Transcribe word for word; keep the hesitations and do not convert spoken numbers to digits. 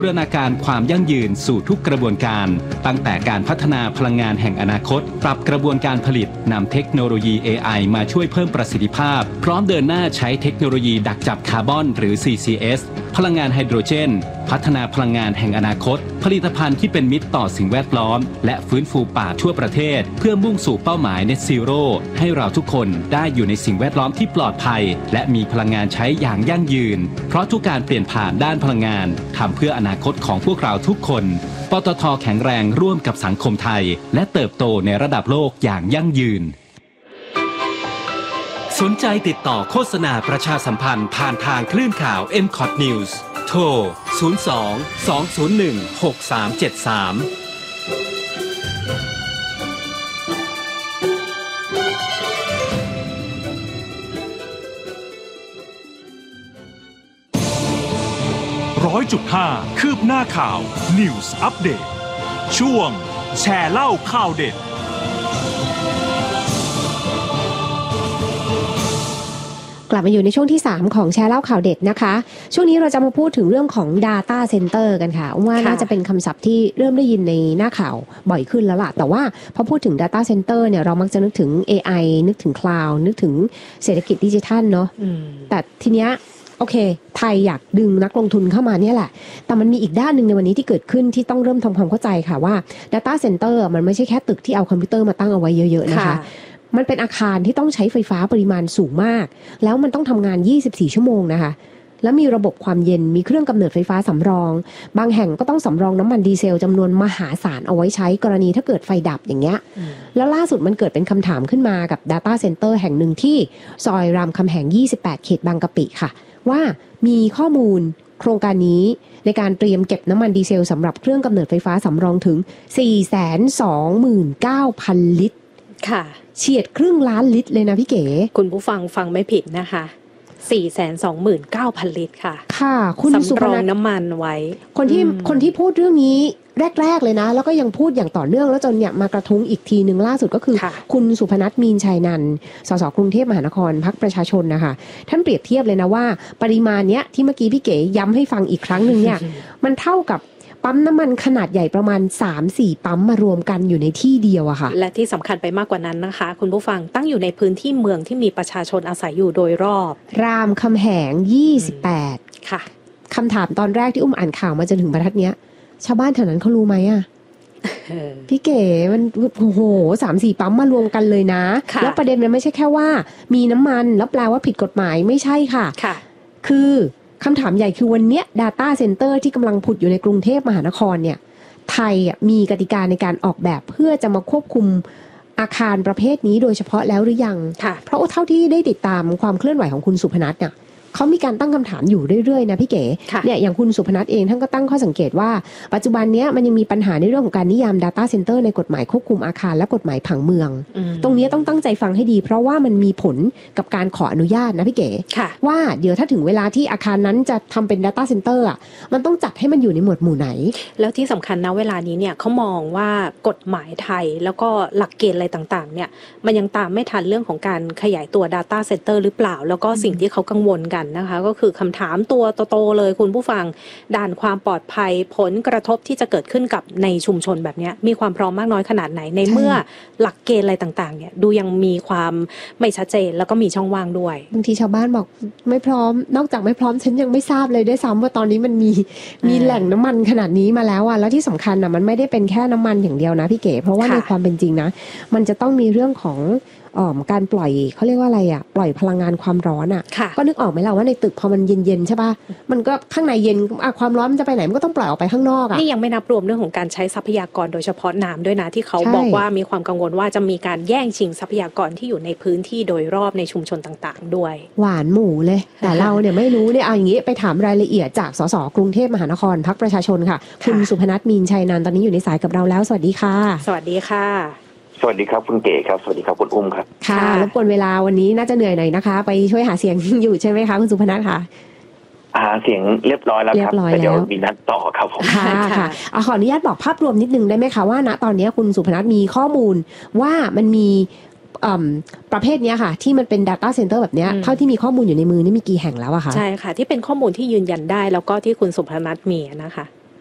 บูรณาการความยั่งยืนสู่ทุกกระบวนการตั้งแต่การพัฒนาพลังงานแห่งอนาคตปรับกระบวนการผลิตนำเทคโนโลยี เอ ไอ มาช่วยเพิ่มประสิทธิภาพพร้อมเดินหน้าใช้เทคโนโลยีดักจับคาร์บอนหรือ ซี ซี เอส พลังงานไฮโดรเจนพัฒนาพลังงานแห่งอนาคตผลิตภัณฑ์ที่เป็นมิตรต่อสิ่งแวดล้อมและฟื้นฟูป่าทั่วประเทศเพื่อมุ่งสู่เป้าหมาย Net Zero ให้เราทุกคนได้อยู่ในสิ่งแวดล้อมที่ปลอดภัยและมีพลังงานใช้อย่างยั่งยืนเพราะทุกการเปลี่ยนผ่านด้านพลังงานทำเพื่ออนาคตของพวกเราทุกคนปตท.แข็งแรงร่วมกับสังคมไทยและเติบโตในระดับโลกอย่างยั่งยืนสนใจติดต่อโฆษณาประชาสัมพันธ์ผ่านทางคลื่นข่าว เอ็ม คอท News โทร ศูนย์ สอง สอง ศูนย์ หนึ่ง หก สาม เจ็ด สามร้อยจุดห้า คืบหน้าข่าว News Update ช่วงแชร์เล่าข่าวเด็ดกลับมาอยู่ในช่วงที่สามของแชร์เล่าข่าวเด็ดนะคะช่วงนี้เราจะมาพูดถึงเรื่องของ Data Center กันค่ะว่าน่าจะเป็นคำศัพท์ที่เริ่มได้ยินในหน้าข่าวบ่อยขึ้นแล้วล่ะแต่ว่าพอพูดถึง Data Center เนี่ยเรามักจะนึกถึง เอ ไอ นึกถึง Cloud นึกถึงเศรษฐกิจดิจิทัลเนาะแต่ทีเนี้ยโอเคไทยอยากดึงนักลงทุนเข้ามาเนี่ยแหละแต่มันมีอีกด้านหนึ่งในวันนี้ที่เกิดขึ้นที่ต้องเริ่มทำความเข้าใจค่ะว่า Data Center มันไม่ใช่แค่ตึกที่เอาคอมพิวเตอร์มาตั้งเอาไว้เยอะๆนะคะมันเป็นอาคารที่ต้องใช้ไฟฟ้าปริมาณสูงมากแล้วมันต้องทำงานยี่สิบสี่ชั่วโมงนะคะแล้วมีระบบความเย็นมีเครื่องกำเนิดไฟฟ้าสำรองบางแห่งก็ต้องสำรองน้ำมันดีเซลจำนวนมหาศาลเอาไว้ใช้กรณีถ้าเกิดไฟดับอย่างเงี้ยแล้วล่าสุดมันเกิดเป็นคำถามขึ้นมากับ Data Center แห่งหนึ่งที่ซอยรามคำแหงยี่สิบแปดเขตบางกะปิค่ะว่ามีข้อมูลโครงการนี้ในการเตรียมเก็บน้ำมันดีเซลสำหรับเครื่องกำเนิดไฟฟ้าสำรองถึง สี่แสนสองหมื่นเก้าพัน ลิตรค่ะเฉียดครึ่งล้านลิตรเลยนะพี่เก๋คุณผู้ฟังฟังไม่ผิดนะคะ สี่แสนสองหมื่นเก้าพัน ลิตรค่ะค่ะคุณสุพนัทน้ำมันไว้คนที่คนที่พูดเรื่องนี้แรกๆเลยนะแล้วก็ยังพูดอย่างต่อเนื่องแล้วจนเนี่ยมากระทุ้งอีกทีนึงล่าสุดก็คือคุณสุพนัทมีนชัยนันท์สสกรุงเทพมหานครพรรคประชาชนนะคะท่านเปรียบเทียบเลยนะว่าปริมาณเนี้ยที่เมื่อกี้พี่เก๋ย้ำให้ฟังอีกครั้งนึงเนี่ย มันเท่ากับปั๊มน้ำมันขนาดใหญ่ประมาณ สามสี่ ปั๊มมารวมกันอยู่ในที่เดียวอะค่ะและที่สำคัญไปมากกว่านั้นนะคะคุณผู้ฟังตั้งอยู่ในพื้นที่เมืองที่มีประชาชนอาศัยอยู่โดยรอบรามคำแหงยี่สิบแปดค่ะคำถามตอนแรกที่อุ้มอ่านข่าวมาจนถึงบรรทัดเนี้ยชาวบ้านแถวนั้นเขารู้ไหมอะพี่เก๋มันโอ้โห สามสี่ ปั๊มมารวมกันเลยนะแล้วประเด็นมันไม่ใช่แค่ว่ามีน้ำมันแล้วแปลว่าผิดกฎหมายไม่ใช่ค่ะคือคำถามใหญ่คือวันนี้ Data Center ที่กำลังผุดอยู่ในกรุงเทพมหานครเนี่ยไทยมีกติกาในการออกแบบเพื่อจะมาควบคุมอาคารประเภทนี้โดยเฉพาะแล้วหรือยังเพราะเท่าที่ได้ติดตามความเคลื่อนไหวของคุณสุพนัทเนี่ยเขามีการตั้งคำถามอยู่เรื่อยๆนะพี่เก๋เนี่ยอย่างคุณสุพนัทเองท่านก็ตั้งข้อสังเกตว่าปัจจุบันนี้มันยังมีปัญหาในเรื่องของการนิยาม Data Center ในกฎหมายควบคุมอาคารและกฎหมายผังเมืองตรงนี้ต้องตั้งใจฟังให้ดีเพราะว่ามันมีผลกับการขออนุญาตนะพี่เก๋ว่าเดี๋ยวถ้าถึงเวลาที่อาคารนั้นจะทำเป็น Data Center อ่ะมันต้องจัดให้มันอยู่ในหมวดหมู่ไหนแล้วที่สำคัญนะเวลานี้เนี่ยเขามองว่ากฎหมายไทยแล้วก็หลักเกณฑ์อะไรต่างๆเนี่ยมันยังตามไม่ทันเรื่องของการขยายตัว Data Center หรือเปล่าแล้วก็สิ่งที่เขากังวลกันนะคะก็คือคำถามตัวโตๆเลยคุณผู้ฟังด้านความปลอดภัยผลกระทบที่จะเกิดขึ้นกับในชุมชนแบบนี้มีความพร้อมมากน้อยขนาดไหนในเมื่อหลักเกณฑ์อะไรต่างๆเนี่ยดูยังมีความไม่ชัดเจนแล้วก็มีช่องว่างด้วยบางทีชาวบ้านบอกไม่พร้อมนอกจากไม่พร้อมฉันยังไม่ทราบเลยด้วยซ้ำว่าตอนนี้มันมีมีแหล่งน้ำมันขนาดนี้มาแล้วอ่ะแล้วที่สำคัญอ่ะมันไม่ได้เป็นแค่น้ำมันอย่างเดียวนะพี่เก๋เพราะว่าในความเป็นจริงนะมันจะต้องมีเรื่องของอ๋อการปล่อยเขาเรียกว่าอะไรอ่ะปล่อยพลังงานความร้อนอ่ะก็นึกออกไหมล่ะว่าในตึกพอมันเย็นๆใช่ป่ะมันก็ข้างในเย็นอ่ะความร้อนมันจะไปไหนมันก็ต้องปล่อยออกไปข้างนอกอ่ะนี่ยังไม่นับรวมเรื่องของการใช้ทรัพยากรโดยเฉพาะน้ำด้วยนะที่เขาบอกว่ามีความกังวลว่าจะมีการแย่งชิงทรัพยากรที่อยู่ในพื้นที่โดยรอบในชุมชนต่างๆด้วยหวานหมูเลยแต่เราเนี่ยไม่รู้เนี่ยเอาอย่างงี้ไปถามรายละเอียดจากสสกรุงเทพมหานครพรรคประชาชนค่ะคุณสุพนัทมีนชัยนันท์ตอนนี้อยู่ในสายกับเราแล้วสวัสดีค่ะสวัสดีค่ะสวัสดีครับคุณเก๋ครับสวัสดีครับคุณอุ้มครับค่ะรบกวนเวลาวันนี้น่าจะเหนื่อยหน่อยนะคะไปช่วยหาเสียงอยู่ใช่ไหมคะคุณสุพนัทค่ะหาเสียงเรียบร้อยแล้วครับแต่เดี๋ยวมีนัดต่อครับผมค่ะค่ะขออนุญาตบอกภาพรวมนิดนึงได้ไหมคะว่าณตอนนี้คุณสุพนัทมีข้อมูลว่ามันมีประเภทนี้ค่ะที่มันเป็น Data Center แบบนี้เท่าที่มีข้อมูลอยู่ในมือนี่มีกี่แห่งแล้วอะคะใช่ค่ะที่เป็นข้อมูลที่ยืนยันได้แล้วก็ที่คุณสุพนัทมีนะคะ